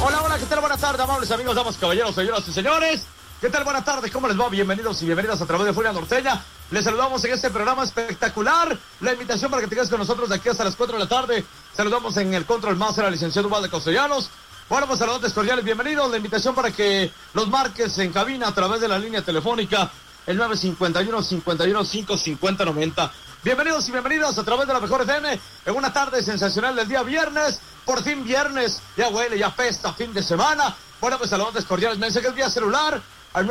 Hola, hola, ¿qué tal? Buenas tardes, amables amigos, damas, caballeros, señoras y señores. ¿Qué tal? Buenas tardes, ¿cómo les va? Bienvenidos y bienvenidas a través de Furia Norteña. Les saludamos en este programa espectacular. La invitación para que te quedes con nosotros de aquí hasta las 4 de la tarde. Saludamos en el Control Master al licenciado Ubaldo Castellanos. Bueno, pues saludos cordiales, bienvenidos. La invitación para que los marques en cabina a través de la línea telefónica, el 951-51-550-90. Bienvenidos y bienvenidas a través de la Mejor FM en una tarde sensacional del día viernes. Por fin viernes, ya huele, ya festa, fin de semana. Bueno, pues saludos cordiales, mensajes vía celular al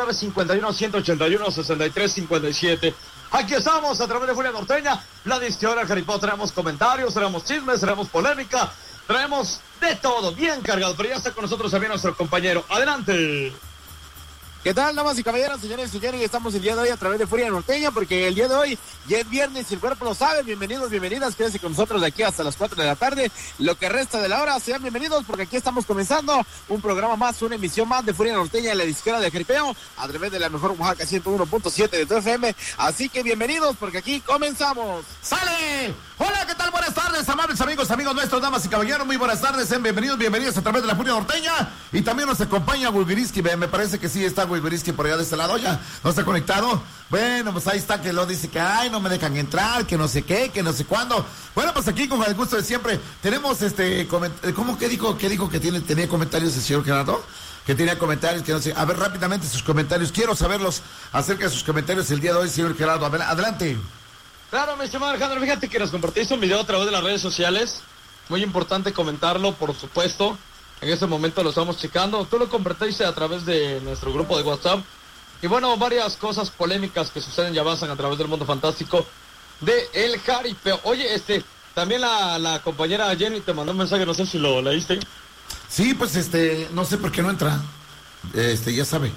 951-181-6357. Aquí estamos a través de Furia Norteña, la disquera del Jaripó. Traemos comentarios, traemos chismes, traemos polémica, traemos de todo, bien cargado. Pero ya está con nosotros también nuestro compañero. Adelante. ¿Qué tal, damas y caballeros, señores y señores? Estamos el día de hoy a través de Furia Norteña, porque el día de hoy ya es viernes y el cuerpo lo sabe. Bienvenidos, bienvenidas, quédense con nosotros de aquí hasta las 4 de la tarde. Lo que resta de la hora, sean bienvenidos, porque aquí estamos comenzando un programa más, una emisión más de Furia Norteña en la disquera de Jaripeo, a través de la mejor Oaxaca 101.7 de tu FM. Así que bienvenidos, porque aquí comenzamos. ¡Sale! Hola, ¿qué tal? Buenas tardes, amables amigos nuestros, damas y caballeros. Muy buenas tardes, sean bienvenidos, bienvenidas a través de la Furia Norteña. Y también nos acompaña Wilbiriski, me parece que sí está Wilbiriski por allá de este lado, ya no está conectado. Bueno, pues ahí está, que lo dice que ay, no me dejan entrar, que no sé qué, que no sé cuándo. Bueno, pues aquí con el gusto de siempre tenemos ¿cómo que dijo que tenía comentarios el señor Gerardo? Que tenía comentarios, que no sé. A ver, rápidamente sus comentarios, quiero saberlos acerca de sus comentarios el día de hoy, señor Gerardo. Adelante. Claro, mi estimado Alejandro, fíjate que nos compartiste un video a través de las redes sociales. Muy importante comentarlo, por supuesto. En este momento lo estamos checando. Tú lo compartiste a través de nuestro grupo de WhatsApp. Y bueno, varias cosas polémicas que suceden y avanzan a través del mundo fantástico de El Jaripeo. Oye, también la compañera Jenny te mandó un mensaje, no sé si lo leíste. Sí, pues no sé por qué no entra. Ya sabe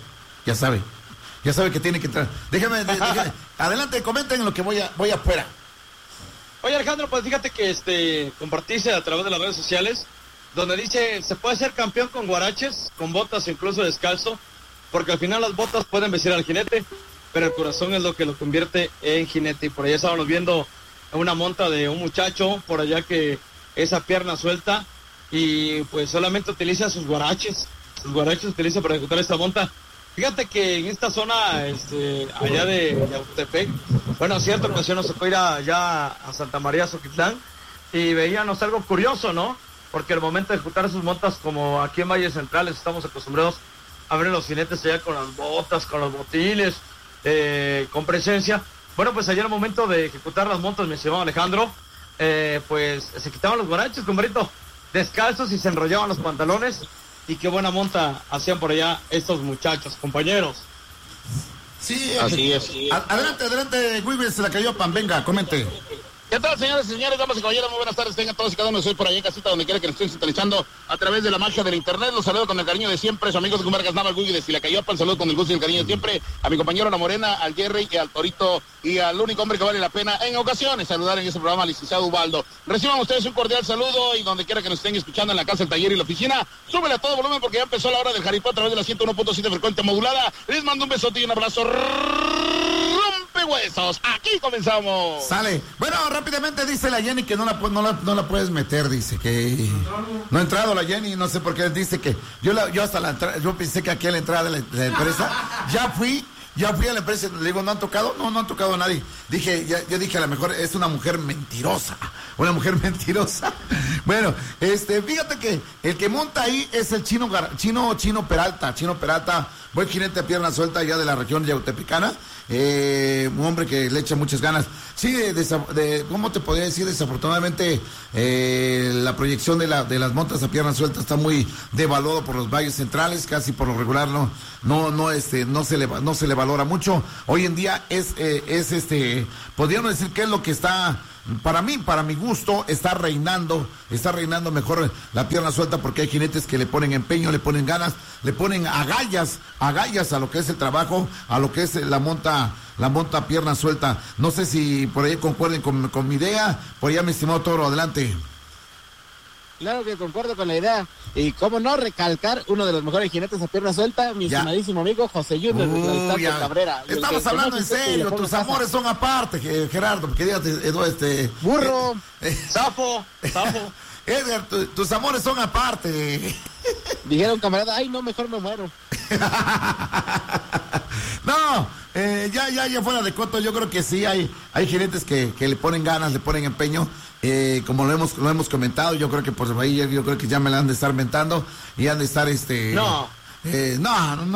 que tiene que entrar. Déjame. Adelante, comenten lo que voy afuera. Oye, Alejandro, pues fíjate que compartiste a través de las redes sociales, donde dice, se puede ser campeón con guaraches, con botas, incluso descalzo, porque al final las botas pueden vestir al jinete, pero el corazón es lo que lo convierte en jinete. Y por allá estábamos viendo una monta de un muchacho, por allá que esa pierna suelta, y pues solamente utiliza sus guaraches utiliza para ejecutar esta monta. Fíjate que en esta zona, allá de Yautepec, bueno, a cierta ocasión nos tocó ir allá a Santa María, Zoquitlán, y veíamos algo curioso, ¿no? Porque al momento de ejecutar sus montas, como aquí en Valles Centrales estamos acostumbrados a ver los jinetes allá con las botas, con los botiles, con presencia. Bueno, pues allá al momento de ejecutar las montas, mi estimado Alejandro, pues se quitaban los guaraches, compadrito, descalzos, y se enrollaban los pantalones. Y qué buena monta hacían por allá estos muchachos, compañeros. Sí, así es. Adelante, Wilber, se la cayó pan, venga, comente. ¿Qué tal, señores y señores, damas y caballeros? Muy buenas tardes, tengan todos y cada uno de ustedes por ahí en casita, donde quiera que nos estén sintonizando a través de la magia del internet. Los saludo con el cariño de siempre, su amigo de Vargas Nava, Gugui de Silacayopan. Saludo con el gusto y el cariño de siempre a mi compañero La Morena, al Jerry y al Torito, y al único hombre que vale la pena en ocasiones saludar en este programa al licenciado Ubaldo. Reciban ustedes un cordial saludo, y donde quiera que nos estén escuchando, en la casa, el taller y la oficina, súbele a todo volumen porque ya empezó la hora del Jaripeo a través de la 101.7 frecuente modulada. Les mando un besote y un abrazo. Huesos, aquí comenzamos. Sale. Bueno, rápidamente dice la Jenny que no la puedes meter, dice que no ha entrado la Jenny, no sé por qué, dice que yo yo pensé que aquí a la entrada de la empresa ya fui a la empresa, le digo, ¿no han tocado? No han tocado a nadie. Yo dije, a lo mejor es una mujer mentirosa. Bueno, fíjate que el que monta ahí es el Chino Peralta, buen jinete a pierna suelta allá de la región yautepecana. Un hombre que le echa muchas ganas. Sí, ¿cómo te podría decir? Desafortunadamente, la proyección de las montas a pierna suelta está muy devaluado por los valles centrales, casi por lo regular no se le valora mucho. Hoy en día podríamos decir que es lo que está, para mi gusto, está reinando mejor la pierna suelta, porque hay jinetes que le ponen empeño, le ponen ganas, le ponen agallas a lo que es el trabajo, a lo que es la monta pierna suelta. No sé si por ahí concuerden con mi idea. Por allá, mi estimado Toro, adelante. Claro que concuerdo con la idea. Y cómo no recalcar uno de los mejores jinetes a pierna suelta, mi estimadísimo amigo José Junior de Cabrera. Estamos hablando en serio, tus amores son aparte, Gerardo, porque dígate, burro, sapo. Edgar, tus amores son aparte. Dijeron, camarada, ay, no, mejor me muero. No, ya fuera de coto, yo creo que sí hay jinetes que le ponen ganas, le ponen empeño, como lo hemos comentado, yo creo que por ahí yo creo que ya me la han de estar mentando y han de estar no se les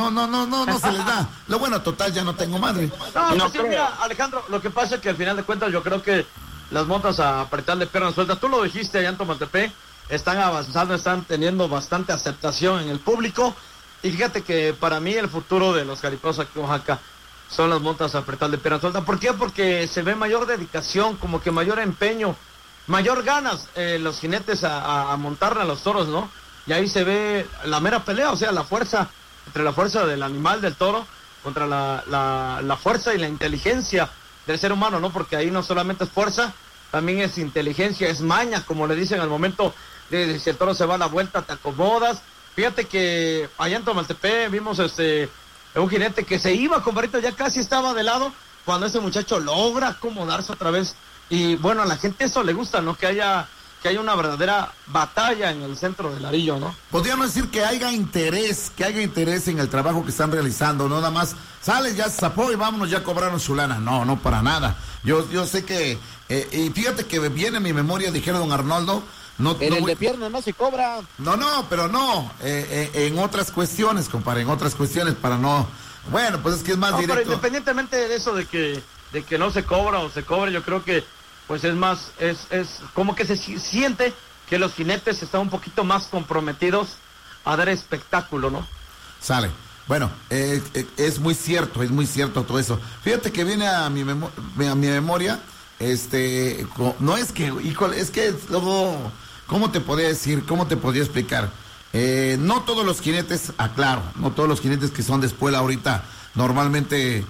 da. Lo bueno, total, ya no tengo madre. No, sí, mira, Alejandro, lo que pasa es que al final de cuentas yo creo que las montas a apretar de piernas sueltas, tú lo dijiste allá en Tomatepec, están avanzando, están teniendo bastante aceptación en el público. Y fíjate que para mí el futuro de los jaripeos aquí en Oaxaca son las montas a apretar de pierna suelta. ¿Por qué? Porque se ve mayor dedicación, como que mayor empeño, mayor ganas los jinetes a montarle a los toros, ¿no? Y ahí se ve la mera pelea, o sea, la fuerza, entre la fuerza del animal, del toro, contra la fuerza y la inteligencia del ser humano, ¿no? Porque ahí no solamente es fuerza, también es inteligencia, es maña, como le dicen al momento de si el toro se va a la vuelta, te acomodas. Fíjate que allá en Tomaltepec vimos un jinete que se iba, compadrito, ya casi estaba de lado, cuando ese muchacho logra acomodarse otra vez. Y bueno, a la gente eso le gusta, ¿no? Que haya una verdadera batalla en el centro del Arillo, ¿no? Podríamos decir que haya interés en el trabajo que están realizando, no nada más sales, ya se zapó y vámonos, ya cobraron su lana. No, para nada. Yo sé que, y fíjate que viene en mi memoria, dijera don Arnoldo, de pierna no se cobra. Pero en otras cuestiones, compadre, para no... Bueno, pues es que es más directo. Pero independientemente de eso de que no se cobra o se cobra, yo creo que pues es más, es como que se siente que los jinetes están un poquito más comprometidos a dar espectáculo, ¿no? Sale. Bueno, es muy cierto todo eso. Fíjate que viene a mi memoria, no es que, híjole, es que luego, ¿cómo te podría decir? ¿Cómo te podría explicar? No todos los jinetes, aclaro, no todos los jinetes que son de espuela ahorita normalmente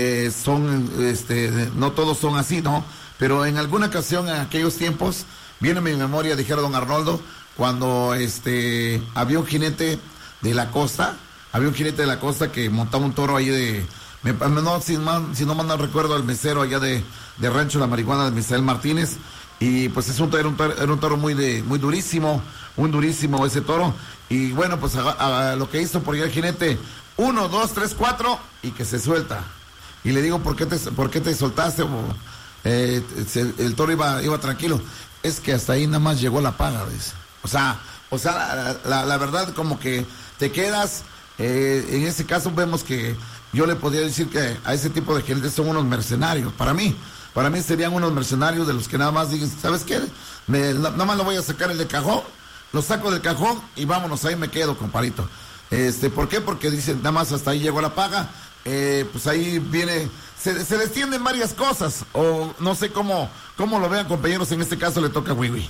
no todos son así, ¿no? Pero en alguna ocasión, en aquellos tiempos, viene a mi memoria, dijera don Arnoldo, cuando había un jinete de la costa que montaba un toro ahí si no mal no recuerdo, el mesero allá de Rancho La Marihuana de Misael Martínez, y pues era un toro muy durísimo ese toro, y bueno, pues lo que hizo por allá el jinete, 1, 2, 3, 4, y que se suelta. Y le digo, ¿por qué te soltaste? El toro iba tranquilo. Es que hasta ahí nada más llegó la paga, ¿ves? O sea, la verdad, como que te quedas, en ese caso vemos que yo le podría decir que a ese tipo de jinetes son unos mercenarios. Para mí serían unos mercenarios de los que nada más digan, ¿sabes qué? Nada más lo voy a sacar el de cajón, lo saco del cajón y vámonos, ahí me quedo, comparito. ¿Por qué? Porque dicen, nada más hasta ahí llegó la paga. Pues ahí viene, se descienden varias cosas, o no sé cómo lo vean, compañeros. En este caso le toca a Wiwi.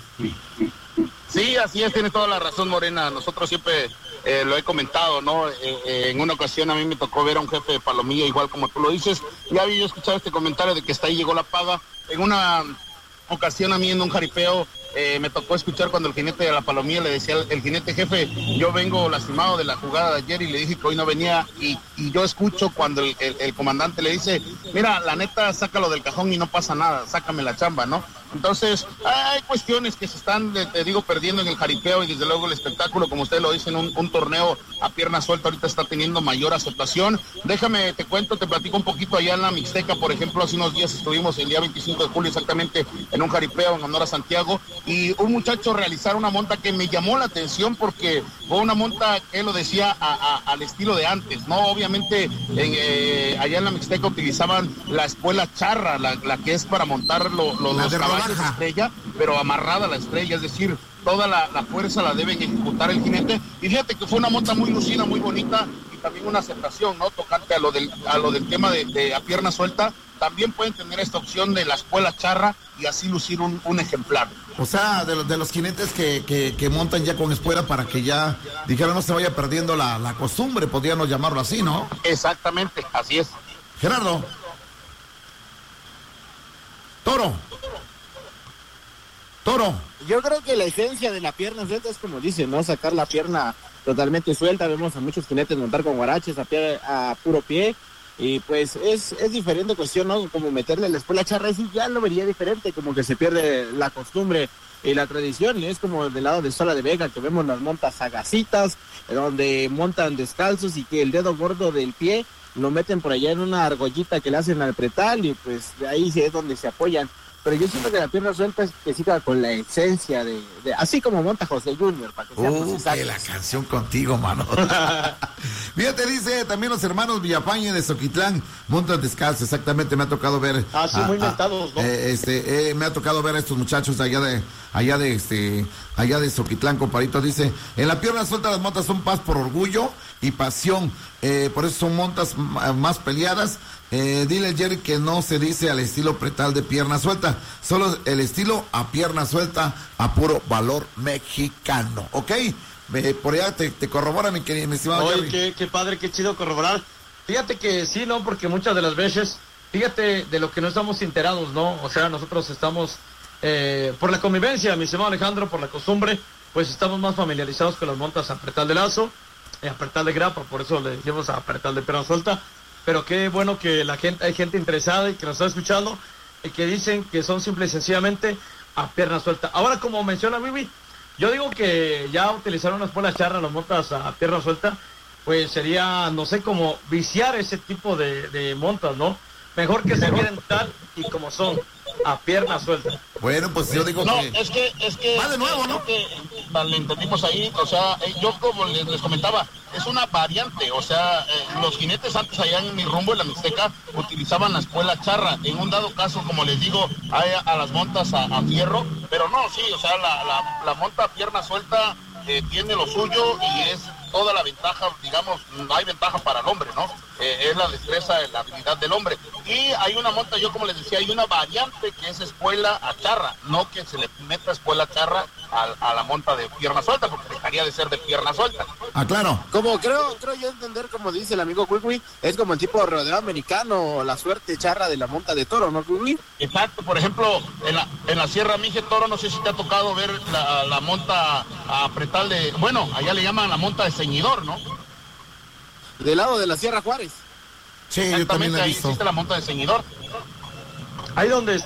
Sí, así es, tiene toda la razón, Morena. Nosotros siempre lo he comentado, ¿no? En una ocasión a mí me tocó ver a un jefe de palomilla, igual como tú lo dices. Ya había yo escuchado este comentario de que hasta ahí llegó la paga. En una ocasión a mí en un jaripeo me tocó escuchar cuando el jinete de la palomilla le decía el jinete, jefe, yo vengo lastimado de la jugada de ayer, y le dije que hoy no venía, y yo escucho cuando el comandante le dice, mira, la neta, sácalo del cajón y no pasa nada, sácame la chamba, ¿no? Entonces, hay cuestiones que se están, te digo, perdiendo en el jaripeo, y desde luego el espectáculo, como ustedes lo dicen, un torneo a pierna suelta ahorita está teniendo mayor aceptación. Déjame, te platico un poquito allá en la Mixteca, por ejemplo, hace unos días estuvimos el día 25 de julio exactamente en un jaripeo en honor a Santiago, y un muchacho realizar una monta que me llamó la atención porque fue una monta que él lo decía al estilo de antes, ¿no? Obviamente allá en la Mixteca utilizaban la espuela charra, la que es para montar los caballos de estrella, pero amarrada a la estrella, es decir, toda la fuerza la deben ejecutar el jinete. Y fíjate que fue una monta muy lucida, muy bonita, y también una aceptación, ¿no? Tocante a lo del tema de a pierna suelta. También pueden tener esta opción de la espuela charra y así lucir un ejemplar. O sea, de los jinetes que montan ya con espuela, para que ya, dijeron, no se vaya perdiendo la costumbre, podríamos llamarlo así, ¿no? Exactamente, así es. Gerardo. Toro. Yo creo que la esencia de la pierna suelta es como dicen, ¿no? Sacar la pierna totalmente suelta. Vemos a muchos jinetes montar con guaraches a puro pie. Y pues es diferente cuestión, ¿no? Como meterle la espuela charra, y ya lo vería diferente, como que se pierde la costumbre la tradición, es como del lado de Sola de Vega, que vemos las montas agacitas, donde montan descalzos y que el dedo gordo del pie lo meten por allá en una argollita que le hacen al pretal y pues de ahí es donde se apoyan. Pero yo siento que la pierna suelta es que siga con la esencia de así como monta José Junior, para que sea que la canción contigo, mano. Fíjate, dice también los hermanos Villafañe de Zoquitlán, montan descalzo, exactamente, me ha tocado ver. Sí, muy mentados, ¿no? Me ha tocado ver a estos muchachos allá de Zoquitlán, compadrito, dice, en la pierna suelta las montas son paz por orgullo y pasión, por eso son montas más peleadas. Dile Jerry que no se dice al estilo pretal de pierna suelta, solo el estilo a pierna suelta a puro valor mexicano, ¿ok? Por allá te corrobora, mi estimado Jerry. Oye, qué padre, qué chido corroborar. Fíjate que sí, ¿no? Porque muchas de las veces, fíjate de lo que no estamos enterados, ¿no? O sea, nosotros estamos, por la convivencia, mi estimado Alejandro, por la costumbre, pues estamos más familiarizados con las montas a pretal de lazo, a pretal de grapa, por eso le decimos a pretal de pierna suelta. Pero qué bueno que hay gente interesada y que nos está escuchando y que dicen que son simple y sencillamente a pierna suelta. Ahora, como menciona Vivi, yo digo que ya utilizar una espuela charra, las montas a pierna suelta, pues sería, no sé, como viciar ese tipo de montas, ¿no? Mejor que se queden tal y como son, a pierna suelta. Bueno, pues yo digo no, que... es que... Va de nuevo, ¿no? Que malentendimos ahí, o sea, yo como les comentaba, es una variante, o sea, los jinetes antes allá en mi rumbo, en la Mixteca, utilizaban la espuela charra. En un dado caso, como les digo, hay a las montas a fierro, pero no, sí, o sea, la monta a pierna suelta tiene lo suyo y es toda la ventaja, digamos, no hay ventaja para el hombre, ¿no? Es la destreza, la habilidad del hombre. Y hay una monta, yo como les decía, hay una variante que es espuela a charra, no que se le meta espuela charra a la monta de pierna suelta, porque dejaría de ser de pierna suelta. Ah, claro. Como creo yo entender, como dice el amigo Quiqui, es como el tipo de rodeo americano, la suerte charra de la monta de toro, ¿no, Quiqui? Exacto, por ejemplo, en la Sierra Mije Toro, no sé si te ha tocado ver la monta a pretal de, bueno, allá le llaman la monta de ceñidor, ¿no? Del lado de la Sierra Juárez. Sí, yo también la he ahí visto. existe la monta de ceñidor. Ahí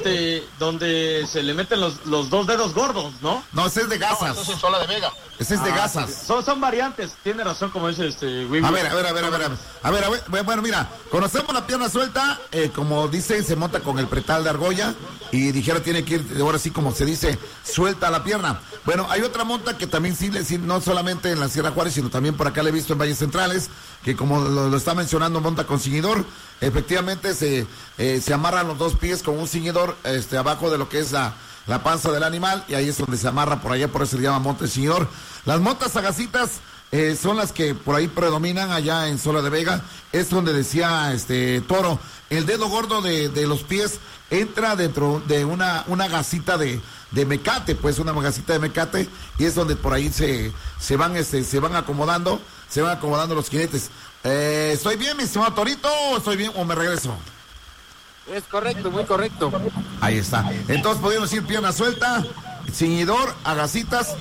donde se le meten los dos dedos gordos, ¿no? No, ese es de No, gasas. eso es en Sola de Vega. Ese es de gasas. Son variantes, tiene razón como dice Wiwi. A ver, bueno, mira, conocemos la pierna suelta, como dice, se monta con el pretal de argolla y dijera tiene que ir, ahora sí como se dice, suelta la pierna. Bueno, hay otra monta que también sí, no solamente en la Sierra Juárez, sino también por acá la he visto en Valles Centrales, que como lo está mencionando, monta con ciñidor. Efectivamente se amarran los dos pies con un ciñidor abajo de lo que es la panza del animal, y ahí es donde se amarra por allá, por eso se llama monta de ciñidor. Las montas agacitas son las que por ahí predominan allá en Sola de Vega, es donde decía Toro, el dedo gordo de los pies entra dentro de una gasita de mecate, pues una gasita de mecate, y es donde por ahí se van acomodando los jinetes. ¿Estoy bien, mi estimado Torito, o estoy bien o me regreso? Es correcto, muy correcto. Ahí está. Entonces podríamos decir pierna suelta, ciñidor, agacitas,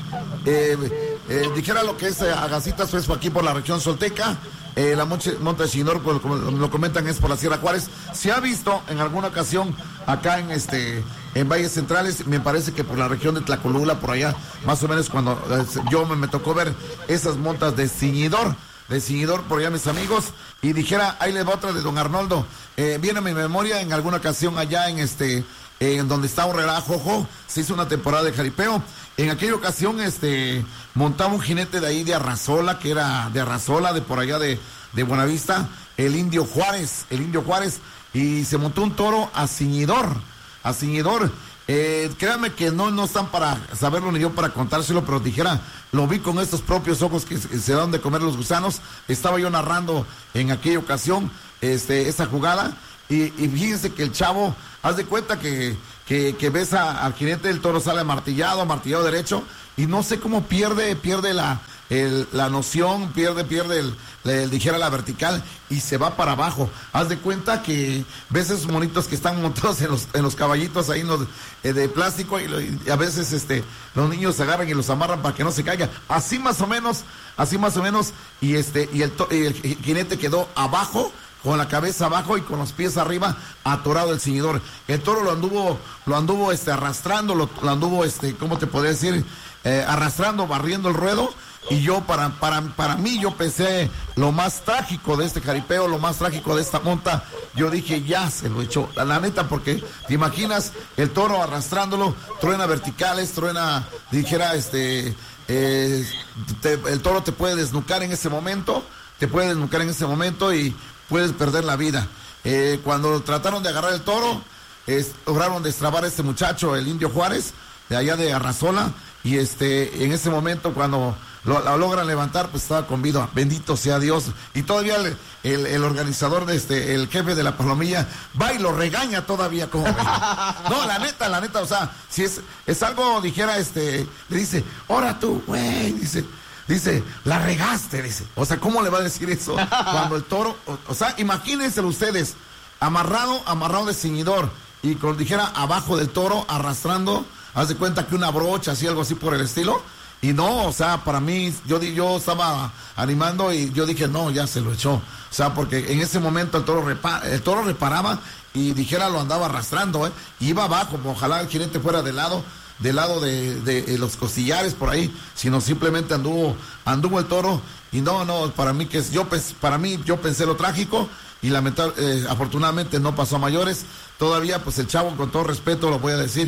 dijera lo que es agacitas, pues aquí por la región solteca, la monta de ciñidor, pues, como lo comentan, es por la Sierra Juárez. Se ha visto en alguna ocasión acá en Valles Centrales, me parece que por la región de Tlacolula, por allá, más o menos cuando yo me tocó ver esas montas de ciñidor por allá, mis amigos, y dijera, ahí le va otra de don Arnoldo. Viene a mi memoria en alguna ocasión allá en donde está un relajo, se hizo una temporada de jaripeo. En aquella ocasión montaba un jinete de ahí de Arrazola, que era de Arrazola, de por allá de Buenavista, el Indio Juárez, y se montó un toro a ciñidor. Créanme que no están para saberlo ni yo para contárselo, pero dijera, lo vi con estos propios ojos que se dan de comer los gusanos. Estaba yo narrando en aquella ocasión esa jugada, y fíjense que el chavo, haz de cuenta que ves al jinete del toro, sale martillado derecho, y no sé cómo pierde la noción, pierde dijera la vertical, y se va para abajo. Haz de cuenta que ves esos monitos que están montados en los caballitos ahí de plástico, y a veces los niños se agarran y los amarran para que no se caiga. Así más o menos, y el jinete quedó abajo, con la cabeza abajo y con los pies arriba, atorado el ceñidor. El toro lo anduvo arrastrando, lo anduvo, ¿cómo te podría decir? Arrastrando, barriendo el ruedo. Y yo, para mí, yo pensé lo más trágico de este jaripeo, lo más trágico de esta monta, yo dije, ya se lo echó, la neta, porque te imaginas el toro arrastrándolo, truena verticales, truena, dijera, el toro te puede desnucar en ese momento, y puedes perder la vida. Cuando trataron de agarrar el toro, lograron destrabar a este muchacho, el Indio Juárez, de allá de Arrazola, y en ese momento cuando lo logran levantar, pues estaba con vida, bendito sea Dios, y todavía el organizador el jefe de la palomilla va y lo regaña todavía, como no, la neta, o sea, si es algo, dijera, le dice, ahora tú, güey, dice, la regaste, dice, o sea, ¿cómo le va a decir eso? Cuando el toro, o sea, imagínenselo ustedes, amarrado de ceñidor, y con, dijera, abajo del toro, arrastrando, haz de cuenta que una brocha, así, algo así por el estilo. Y no, o sea, para mí, yo estaba animando y yo dije, no, ya se lo echó. O sea, porque en ese momento el toro reparaba y dijera, lo andaba arrastrando, iba abajo, ojalá el jinete fuera del lado de los costillares por ahí, sino simplemente anduvo el toro. Y no, para mí yo pensé lo trágico y afortunadamente no pasó a mayores. Todavía, pues el chavo, con todo respeto, lo voy a decir,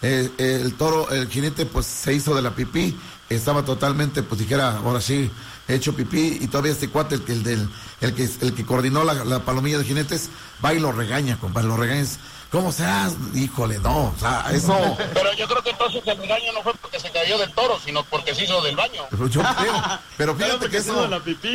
el jinete, pues se hizo de la pipí, estaba totalmente, pues dijera, ahora sí, hecho pipí, y todavía este cuate, el que coordinó la palomilla de jinetes, va y lo regaña, compadre, lo regañas. ¿Cómo serás? Híjole, no, o sea, eso... Pero yo creo que entonces el regaño no fue porque se cayó del toro, sino porque se hizo del baño. Yo creo, pero fíjate que eso...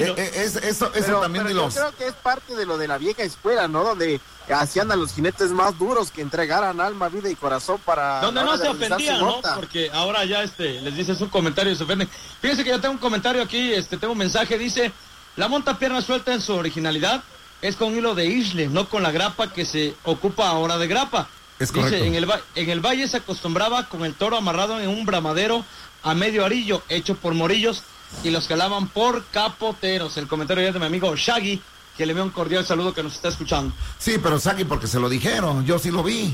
Eso también de los... Yo creo que es parte de lo de la vieja escuela, ¿no? Donde así andan los jinetes más duros, que entregaran alma, vida y corazón para... Donde no se ofendían, ¿no? Porque ahora ya les dices un comentario y se ofenden. Fíjense que yo tengo un comentario aquí, tengo un mensaje, dice, la monta pierna suelta en su originalidad es con hilo de isle, no con la grapa que se ocupa ahora de grapa. Es dice, correcto. en el valle se acostumbraba con el toro amarrado en un bramadero a medio arillo, hecho por morillos, y los jalaban por capoteros. El comentario ya de mi amigo Shaggy, que le envío un cordial saludo, que nos está escuchando. Sí, pero Shaggy porque se lo dijeron, yo sí lo vi.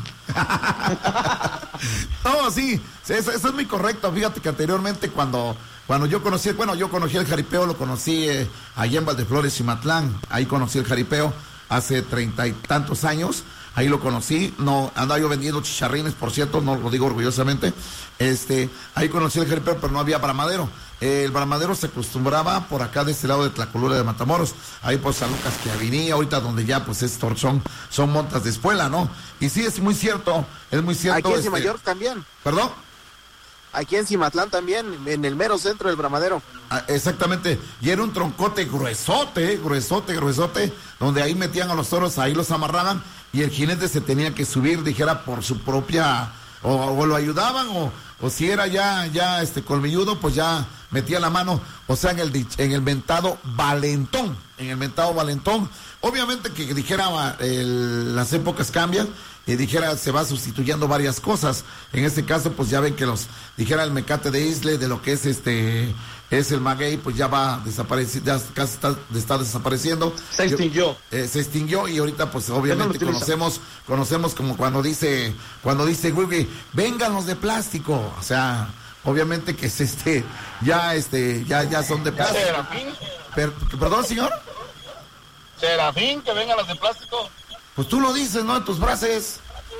No, sí, eso es muy correcto. Fíjate que anteriormente cuando yo conocí el jaripeo, lo conocí allá en Valdeflores, Cimatlán. Ahí conocí el jaripeo hace 30 y tantos años. Ahí lo conocí, no andaba yo vendiendo chicharrines, por cierto, no lo digo orgullosamente. Ahí conocí el jaripeo, pero no había bramadero. El bramadero se acostumbraba por acá de este lado de Tlacolula de Matamoros, ahí por San Lucas que Avenida, ahorita donde ya pues son montas de espuela, ¿no? Y sí, es muy cierto. Aquí en Cimayork también. ¿Perdón? Aquí en Cimatlán también, en el mero centro del bramadero. Exactamente, y era un troncote gruesote, donde ahí metían a los toros, ahí los amarraban, y el jinete se tenía que subir, dijera, por su propia, o lo ayudaban, o si era ya colmilludo, pues ya metía la mano, o sea, en el mentado valentón, obviamente que dijera, las épocas cambian, y dijera, se va sustituyendo varias cosas. En este caso, pues ya ven que dijera el mecate de isle, de lo que es es el maguey, pues ya va desapareciendo, ya casi está desapareciendo. Se extinguió. Se extinguió, y ahorita pues obviamente conocemos como cuando dice Willy, vengan los de plástico, o sea, obviamente que es ya son de plástico. ¿Serafín? Perdón, señor. Serafín, que vengan los de plástico. Pues tú lo dices, ¿no? En tus frases.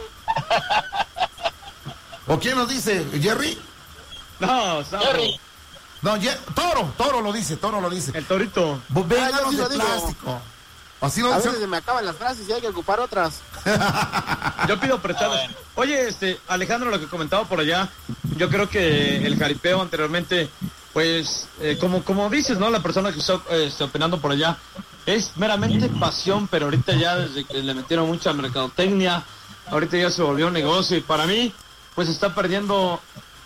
¿O quién lo dice? ¿Jerry? No, Jerry. No, Toro lo dice. El torito. Vénganos de plástico. Así lo A dice. veces se me acaban las frases y hay que ocupar otras. Yo pido prestadas. Oye, Alejandro, lo que comentaba por allá, yo creo que el jaripeo anteriormente, pues, como dices, ¿no? La persona que está opinando por allá, es meramente pasión, pero ahorita ya desde que le metieron mucha mercadotecnia, ahorita ya se volvió un negocio, y para mí, pues está perdiendo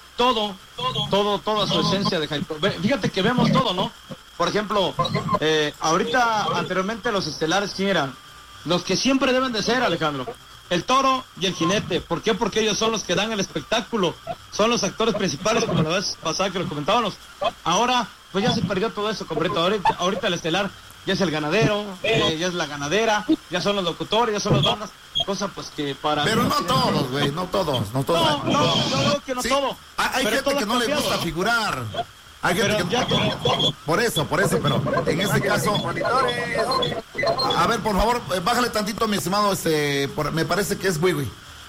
toda su esencia de jaripeo. Fíjate que vemos todo, ¿no? Por ejemplo, ahorita, anteriormente los estelares, ¿quién eran? Los que siempre deben de ser, Alejandro. El toro y el jinete. ¿Por qué? Porque ellos son los que dan el espectáculo. Son los actores principales, como la vez pasada que lo comentábamos. Ahora, pues ya se perdió todo eso completo. Ahorita el estelar ya es el ganadero, ya es la ganadera, ya son los locutores, ya son las bandas, cosa pues que para... Pero no todos, güey, no todos. No, yo creo que no todo. Hay gente que no le gusta figurar. Hay gente que... Por eso, pero en este caso... A ver, por favor, bájale tantito, mi estimado, me parece que es Wiwi.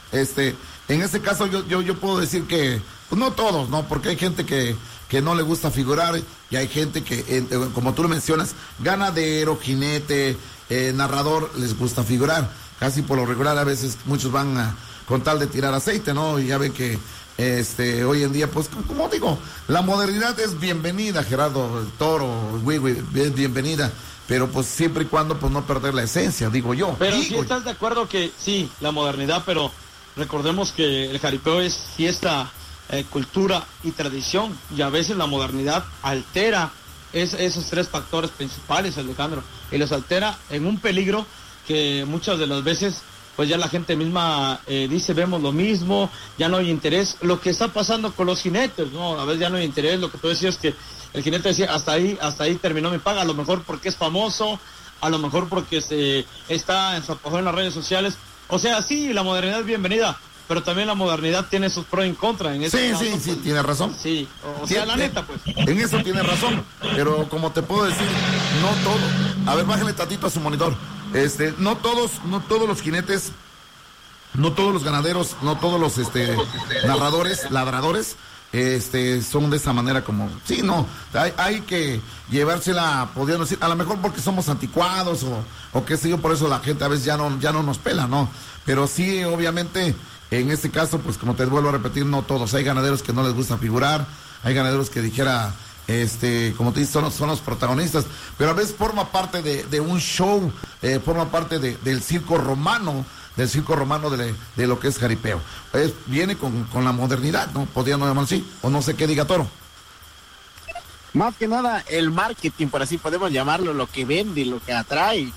En este caso yo puedo decir que, pues no todos, ¿no? Porque hay gente que no le gusta figurar y hay gente que, como tú lo mencionas, ganadero, jinete, narrador, les gusta figurar. Casi por lo regular a veces muchos van con tal de tirar aceite, ¿no? Y ya ven que hoy en día, pues como digo, la modernidad es bienvenida, Gerardo, el Toro, Wiwi, es bienvenida. Pero pues siempre y cuando pues no perder la esencia, digo yo. Pero sí estás de acuerdo que sí, la modernidad, pero recordemos que el jaripeo es fiesta, cultura y tradición, y a veces la modernidad altera esos tres factores principales, Alejandro, y los altera en un peligro que muchas de las veces pues ya la gente misma dice, vemos lo mismo, ya no hay interés. Lo que está pasando con los jinetes, ¿no? A veces ya no hay interés. Lo que tú decías que el jinete decía, hasta ahí terminó mi paga, a lo mejor porque es famoso, a lo mejor porque está en su apogeo en las redes sociales. O sea, sí, la modernidad es bienvenida, pero también la modernidad tiene sus pros y en contra. En sí, tiene razón. Sí, o sea, la neta, pues. En eso tiene razón, pero como te puedo decir, no todo. A ver, bájale tantito a su monitor. No todos los jinetes, no todos los ganaderos, no todos los narradores, ladradores, son de esa manera como, sí, no, hay que llevársela, podríamos decir, a lo mejor porque somos anticuados o qué sé yo, por eso la gente a veces ya no nos pela, ¿no? Pero sí, obviamente, en este caso, pues como te vuelvo a repetir, no todos, hay ganaderos que no les gusta figurar, hay ganaderos que dijera, como te dices, son los protagonistas, pero a veces forma parte de un show, forma parte del circo romano, de lo que es jaripeo. Viene con la modernidad, ¿no? Podría no llamarlo así, o no sé qué diga Toro. Más que nada, el marketing, por así podemos llamarlo, lo que vende, lo que atrae.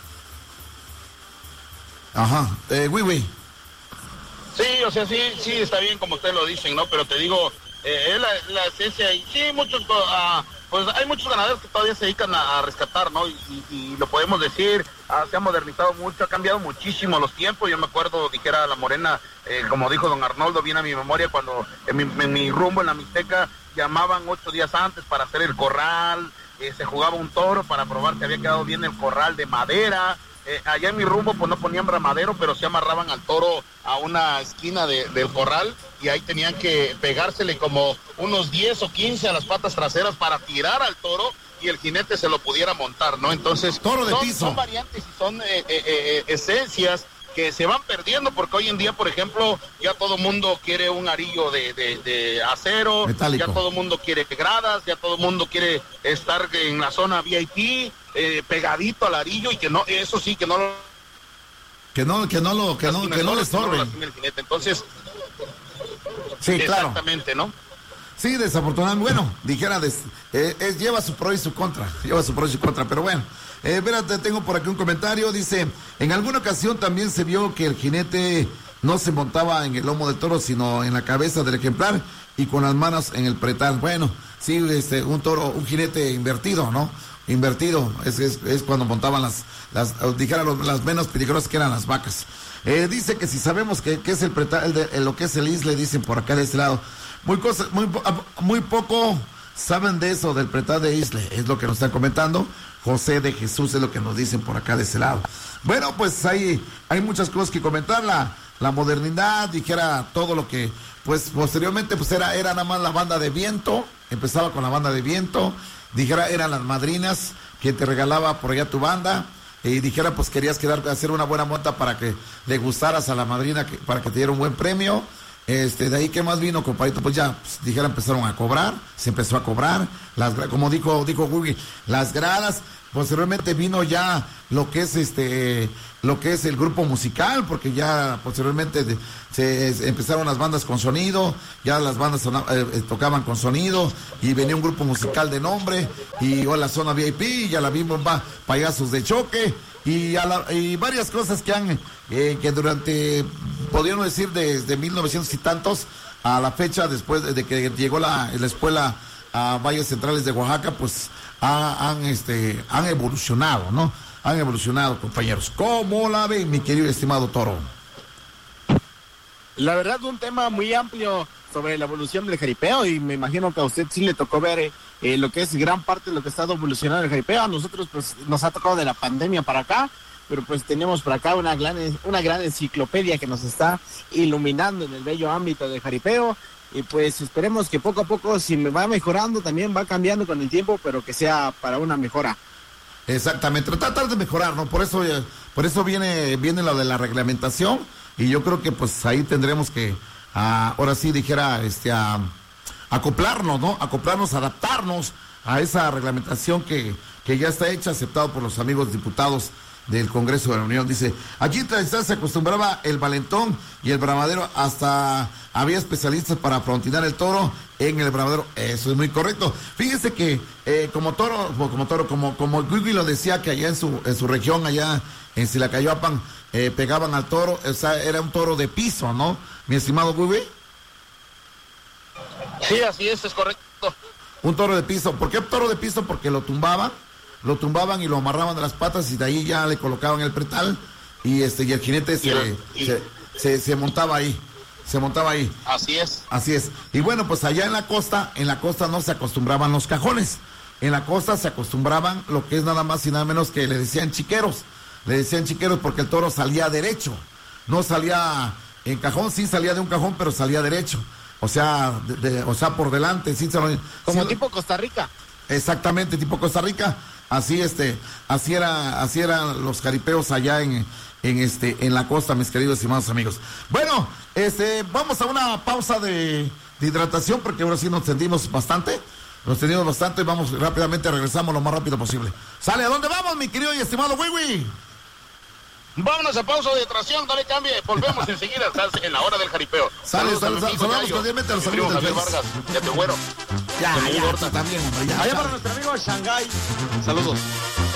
Ajá, Wiwi. Sí, o sea, sí, está bien como ustedes lo dicen, ¿no? Pero te digo, es la esencia, y sí, pues hay muchos ganaderos que todavía se dedican a rescatar, ¿no? Y lo podemos decir, se ha modernizado mucho, ha cambiado muchísimo los tiempos. Yo me acuerdo, dijera la Morena, como dijo don Arnoldo, viene a mi memoria, cuando en mi rumbo en la Mixteca llamaban 8 días antes para hacer el corral, se jugaba un toro para probar que había quedado bien el corral de madera. Allá en mi rumbo pues no ponían ramadero, pero sí amarraban al toro a una esquina del corral y ahí tenían que pegársele como unos 10 o 15 a las patas traseras para tirar al toro y el jinete se lo pudiera montar, ¿no? Entonces toro de piso. Son variantes y son esencias que se van perdiendo, porque hoy en día, por ejemplo, ya todo mundo quiere un arillo de acero, metálico. Ya todo mundo quiere gradas, ya todo mundo quiere estar en la zona VIP, pegadito al arillo, y que no, eso sí, que no le estorbe. Entonces, sí, claro. Exactamente, ¿no? Sí, desafortunadamente, bueno, dijera, lleva su pro y su contra, pero bueno. Espérate, tengo por aquí un comentario, dice, en alguna ocasión también se vio que el jinete no se montaba en el lomo del toro, sino en la cabeza del ejemplar y con las manos en el pretal. Bueno, sí, un jinete invertido, ¿no? Invertido, es cuando montaban las menos peligrosas, que eran las vacas. Dice que si sabemos que es el pretal, lo que es el isle, dicen por acá de este lado. Muy poco saben de eso, del pretal de isle, es lo que nos están comentando. José de Jesús es lo que nos dicen por acá de ese lado. Bueno, pues hay muchas cosas que comentar. La modernidad, dijera todo lo que, pues posteriormente pues era nada más la banda de viento. Empezaba con la banda de viento. Dijera, eran las madrinas que te regalaba por allá tu banda. Y dijera, pues querías hacer una buena monta para que le gustaras a la madrina, para que te diera un buen premio. De ahí, ¿qué más vino, compadrito? Pues ya, pues, dijera, empezaron a cobrar, se empezó a cobrar, como dijo Google, las gradas. Posteriormente vino ya lo que es el grupo musical, porque ya posteriormente empezaron las bandas con sonido, ya las bandas tocaban con sonido, y venía un grupo musical de nombre, y la zona VIP, ya la vimos, payasos de choque, y varias cosas que durante, podríamos decir, desde 1900 y tantos a la fecha, después de que llegó la escuela a Valles Centrales de Oaxaca, pues han evolucionado, ¿no? Han evolucionado, compañeros. ¿Cómo la ven, mi querido y estimado Toro? La verdad, un tema muy amplio sobre la evolución del jaripeo, y me imagino que a usted sí le tocó ver lo que es gran parte de lo que ha estado evolucionando el jaripeo. A nosotros pues nos ha tocado de la pandemia para acá, pero pues tenemos por acá una gran enciclopedia que nos está iluminando en el bello ámbito del jaripeo, y pues esperemos que poco a poco, si me va mejorando, también va cambiando con el tiempo, pero que sea para una mejora. Exactamente, tratar de mejorar, ¿no? Por eso viene lo de la reglamentación, y yo creo que pues ahí tendremos que, ahora sí dijera, acoplarnos, ¿no? Acoplarnos, adaptarnos a esa reglamentación que ya está hecha, aceptado por los amigos diputados del Congreso de la Unión. Dice, aquí se acostumbraba el valentón y el bravadero, hasta había especialistas para frontinar el toro en el bravadero. Eso es muy correcto. Fíjese que como Guigui lo decía, que allá en su región, allá en Silacayoapan, pegaban al toro, o sea, era un toro de piso, ¿no? Mi estimado Guigui. Sí, así es correcto. Un toro de piso. ¿Por qué toro de piso? Porque lo tumbaban y lo amarraban de las patas, y de ahí ya le colocaban el pretal, y el jinete se montaba ahí. Así es. Y bueno, pues allá en la costa no se acostumbraban los cajones. En la costa se acostumbraban lo que es nada más y nada menos que le decían chiqueros porque el toro salía derecho. No salía en cajón, sí salía de un cajón, pero salía derecho. O sea, por delante, sí. Como tipo Costa Rica. Exactamente, tipo Costa Rica. Así eran los jaripeos allá en la costa, mis queridos y estimados amigos. Bueno, vamos a una pausa de hidratación, porque ahora sí nos tendimos bastante, y vamos rápidamente, regresamos lo más rápido posible. ¿Sale? ¿A dónde vamos, mi querido y estimado Wiwi? Vámonos a pausa de hidratación, dale cambie, volvemos enseguida, estás en la hora del jaripeo. Saludamos cordialmente a los amigos del Vargas, ya te güero. Ya, también, hombre, ya. Allá para nuestro amigo Shanghái. Saludos.